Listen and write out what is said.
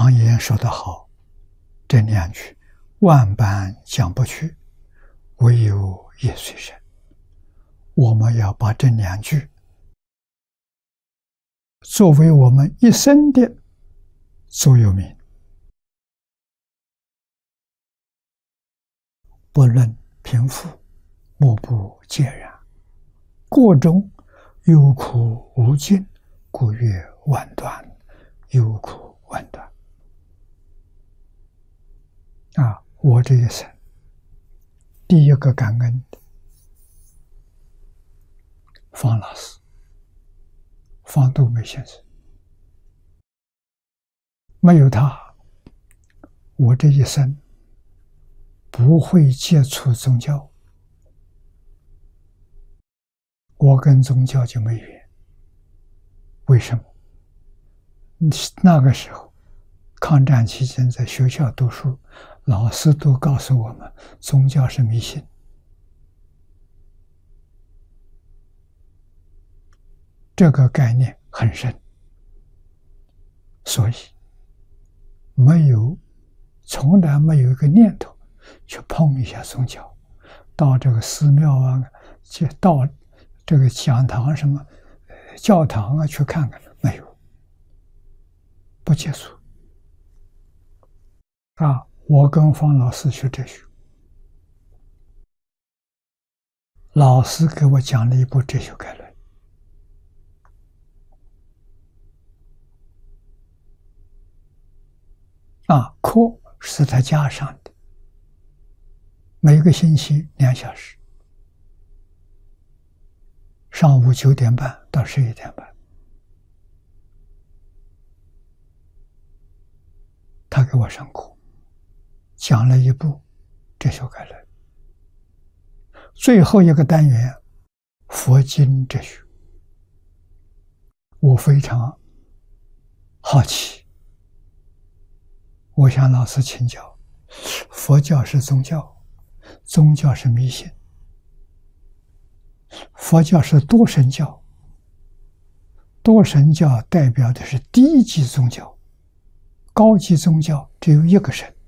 常言说得好，这两句万般讲不去，唯有业随身。我们要把这两句作为我们一生的座右铭，不论贫富，莫不皆然。过中忧苦无尽，故曰万端。忧苦万端。我这一生第一个感恩的方老师，方东梅先生，没有他，我这一生不会接触宗教，我跟宗教就没缘。为什么？那个时候抗战期间在学校读书，老师都告诉我们宗教是迷信，这个概念很深，所以从来没有一个念头去碰一下宗教，到这个寺庙到这个讲堂什么教堂去看看，没有，不接触。我跟方老师学哲学，老师给我讲了一部哲学概论，课是他加上的，每个星期2小时，上午9点半到11点半，他给我上课，讲了一部哲学概论，最后一个单元佛经哲学。我非常好奇，我向老师请教，佛教是宗教，宗教是迷信，佛教是多神教，多神教代表的是低级宗教，高级宗教只有一个神，